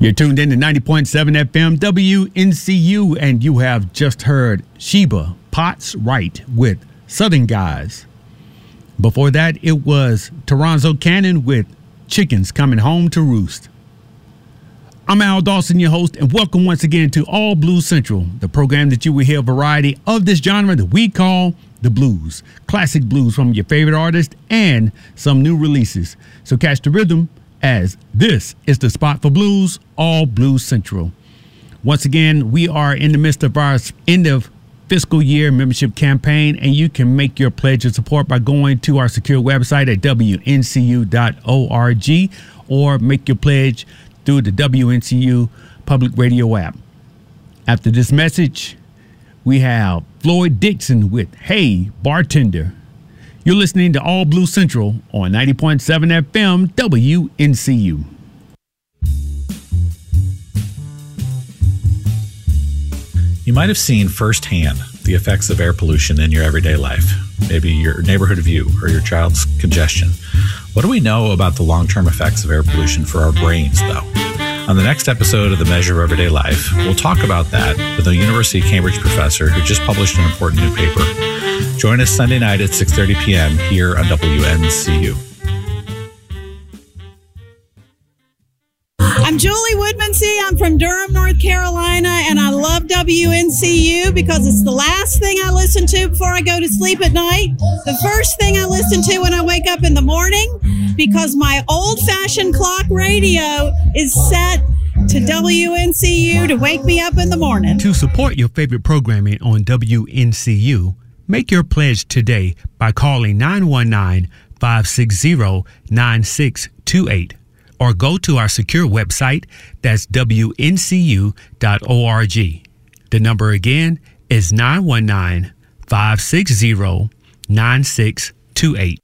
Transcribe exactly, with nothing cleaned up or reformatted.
You're tuned in to ninety point seven F M W N C U, and you have just heard Sheba Potts Wright with Southern Guys. Before that, it was Toronzo Cannon with Chickens Coming Home to Roost. I'm Al Dawson, your host, and welcome once again to All Blues Central, the program that you will hear a variety of this genre that we call the blues. Classic blues from your favorite artists and some new releases. So catch the rhythm, as this is the spot for blues, All Blues Central. Once again, we are in the midst of our end of fiscal year membership campaign, and you can make your pledge of support by going to our secure website at W N C U dot org or make your pledge through the W N C U public radio app. After this message, we have Floyd Dixon with Hey Bartender. You're listening to All Blues Central on ninety point seven F M W N C U. You might have seen firsthand the effects of air pollution in your everyday life, maybe your neighborhood view or your child's congestion. What do we know about the long-term effects of air pollution for our brains, though? On the next episode of The Measure of Everyday Life, we'll talk about that with a University of Cambridge professor who just published an important new paper. Join us Sunday night at six thirty p.m. here on W N C U. I'm Julie Woodmansee. I'm from Durham, North Carolina, and I love W N C U because it's the last thing I listen to before I go to sleep at night, the first thing I listen to when I wake up in the morning, because my old-fashioned clock radio is set to W N C U to wake me up in the morning. To support your favorite programming on W N C U, make your pledge today by calling nine one nine, five six zero, nine six two eight or go to our secure website, that's W N C U dot org. The number again is nine one nine, five six zero, nine six two eight.